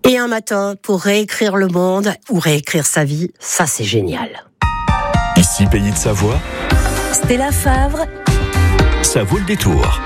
Et un matin, pour réécrire le monde ou réécrire sa vie, ça c'est génial. Ici, Pays de Savoie, Stella Favre. ça vaut le détour.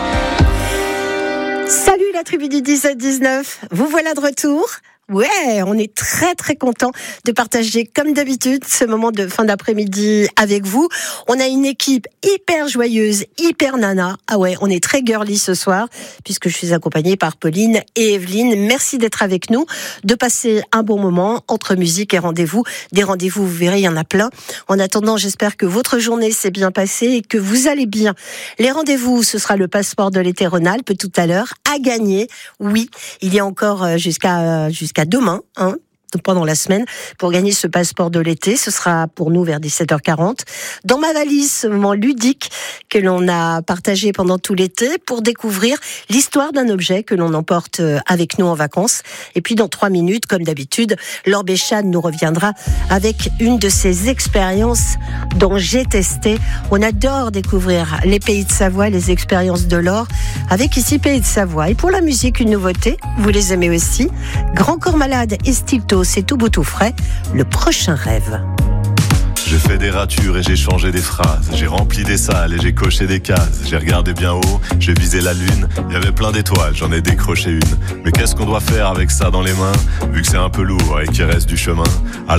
Salut la tribu du 17-19, vous voilà de retour. Ouais, on est très très content de partager comme d'habitude ce moment de fin d'après-midi avec vous. On a une équipe hyper joyeuse, hyper nana. Ah ouais, on est très girly ce soir puisque je suis accompagnée par Pauline et Evelyne. Merci d'être avec nous, de passer un bon moment entre musique et rendez-vous. Des rendez-vous, vous verrez, il y en a plein. En attendant, j'espère que votre journée s'est bien passée et que vous allez bien. Les rendez-vous, ce sera le passeport de l'été Rhône-Alpes tout à l'heure à gagner. Oui, il y a encore jusqu'à demain, pendant la semaine, pour gagner ce passeport de l'été. Ce sera pour nous vers 17h40. Dans ma valise, ce moment ludique que l'on a partagé pendant tout l'été pour découvrir l'histoire d'un objet que l'on emporte avec nous en vacances. Et puis dans 3 minutes, comme d'habitude, Laure Béchade nous reviendra avec une de ses expériences dont j'ai testé. On adore découvrir les pays de Savoie, les expériences de Laure, avec ici Pays de Savoie. Et pour la musique, une nouveauté, vous les aimez aussi. Grand Corps Malade et Stilto, c'est tout beau tout frais, le prochain rêve. J'ai fait des ratures et j'ai changé des phrases. J'ai rempli des salles et j'ai coché des cases. J'ai regardé bien haut, j'ai visé la lune. Il y avait plein d'étoiles, j'en ai décroché une. Mais qu'est-ce qu'on doit faire avec ça dans les mains, vu que c'est un peu lourd et qu'il reste du chemin? Alors